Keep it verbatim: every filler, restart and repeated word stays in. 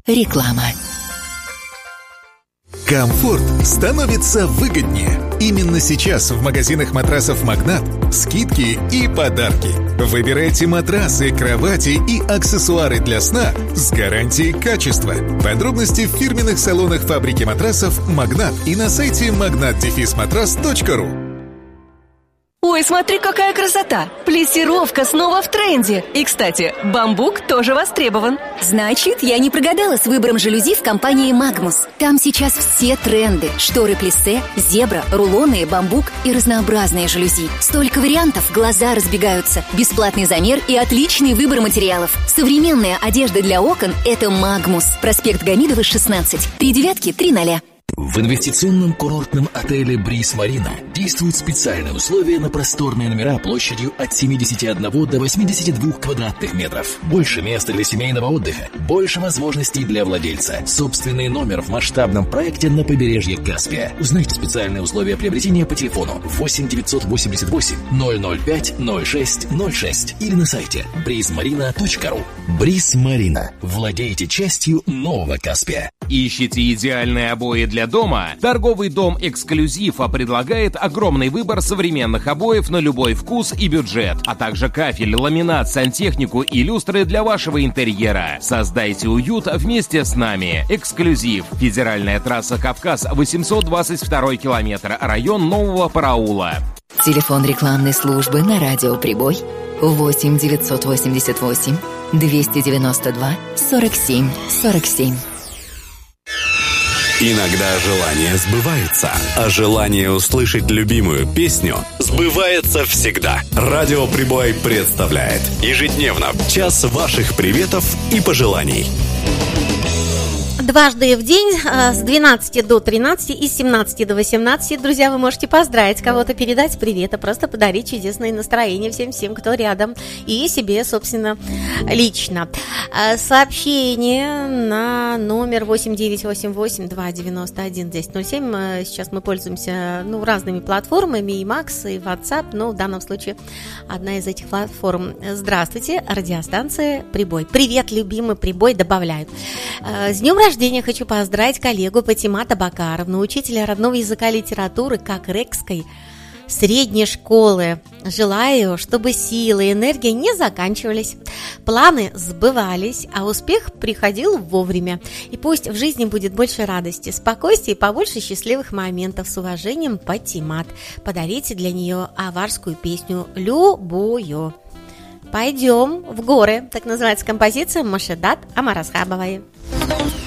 Реклама. Комфорт становится выгоднее. Именно сейчас в магазинах матрасов «Магнат» скидки и подарки. Выбирайте матрасы, кровати и аксессуары для сна с гарантией качества. Подробности в фирменных салонах фабрики матрасов «Магнат» и на сайте магнат дефис матрас точка ру. Ой, смотри, какая красота! Плессировка снова в тренде. И, кстати, бамбук тоже востребован. Значит, я не прогадала с выбором жалюзи в компании «Магмус». Там сейчас все тренды. Шторы плиссе, зебра, рулонные, бамбук и разнообразные жалюзи. Столько вариантов, глаза разбегаются. Бесплатный замер и отличный выбор материалов. Современная одежда для окон – это «Магмус». Проспект Гамидова, шестнадцать. Три девятки, три ноля. В инвестиционном курортном отеле «Бриз Марина» действуют специальные условия на просторные номера площадью от семидесяти одного до восьмидесяти двух квадратных метров. Больше места для семейного отдыха, больше возможностей для владельца. Собственный номер в масштабном проекте на побережье Каспия. Узнайте специальные условия приобретения по телефону восемь девятьсот восемьдесят восемь ноль ноль пять ноль шесть ноль шесть или на сайте бриз марина точка ру. «Бриз Марина». Владейте частью нового Каспия. Ищите идеальные обои для дома? Торговый дом «Эксклюзив» предлагает огромный выбор современных обоев на любой вкус и бюджет, а также кафель, ламинат, сантехнику и люстры для вашего интерьера. Создайте уют вместе с нами. «Эксклюзив». Федеральная трасса «Кавказ», восемьсот двадцать второй километр, район Нового Параула. Телефон рекламной службы на радио «Прибой» восемь девятьсот восемьдесят восемь двести девяносто два сорок семь сорок семь. Иногда желания сбываются, а желание услышать любимую песню сбывается всегда. Радио «Прибой» представляет ежедневно час ваших приветов и пожеланий. Дважды в день с двенадцати до тринадцати и с семнадцати до восемнадцати, друзья, вы можете поздравить кого-то, передать привет, а просто подарить чудесное настроение всем-всем, кто рядом, и себе, собственно, лично. Сообщение на номер восемь девять восемь восемь два девяносто один десять ноль семь. Сейчас мы пользуемся ну, разными платформами, и Макс, и WhatsApp, но в данном случае одна из этих платформ. Здравствуйте, радиостанция «Прибой». Привет, любимый Прибой, добавляют. С днем рождения! Рождения хочу поздравить коллегу Патимата Бакаровну, учителя родного языка и литературы Кокрекской средней школы. Желаю, чтобы силы и энергия не заканчивались, планы сбывались, а успех приходил вовремя. И пусть в жизни будет больше радости, спокойствия и побольше счастливых моментов. С уважением, Патимат. Подарите для нее аварскую песню любую. Пойдем в горы. Так называется композиция Машедат Амарасхабовой.